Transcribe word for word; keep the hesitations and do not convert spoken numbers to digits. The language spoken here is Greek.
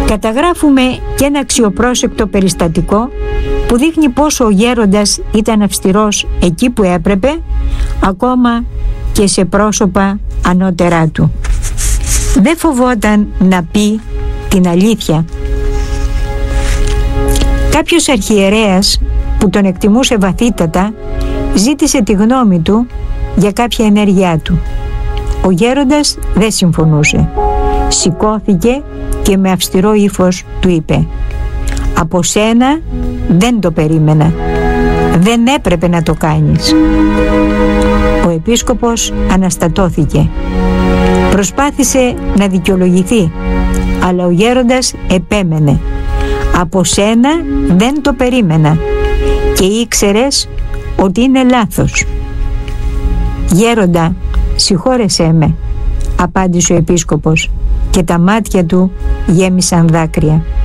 Καταγράφουμε και ένα αξιοπρόσεκτο περιστατικό που δείχνει πόσο ο γέροντας ήταν αυστηρός εκεί που έπρεπε, ακόμα και σε πρόσωπα ανώτερά του. Δεν φοβόταν να πει την αλήθεια. Κάποιος αρχιερέας που τον εκτιμούσε βαθύτατα ζήτησε τη γνώμη του για κάποια ενέργειά του. Ο γέροντας δεν συμφωνούσε. Σηκώθηκε και με αυστηρό ύφος του είπε: «Από σένα δεν το περίμενα. Δεν έπρεπε να το κάνεις». Ο επίσκοπος αναστατώθηκε. Προσπάθησε να δικαιολογηθεί, αλλά ο γέροντας επέμενε: «Από σένα δεν το περίμενα και ήξερες ότι είναι λάθος». «Γέροντα, συγχώρεσέ με», απάντησε ο επίσκοπος, και τα μάτια του γέμισαν δάκρυα.